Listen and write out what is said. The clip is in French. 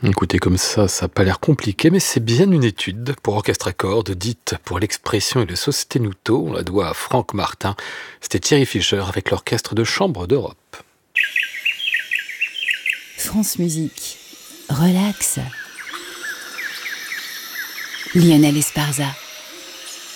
Écoutez, comme ça n'a pas l'air compliqué, mais c'est bien une étude pour orchestre à cordes, dite pour l'expression et le sostenuto. On la doit à Franck Martin. C'était Thierry Fischer avec l'Orchestre de chambre d'Europe. France Musique. Relax. Lionel Esparza.